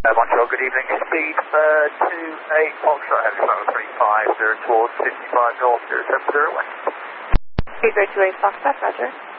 Montreal, good evening. Speed 28 Foxtrot, heavy level 350 towards 55 North 070 West. Speed 28 Foxtrot, roger.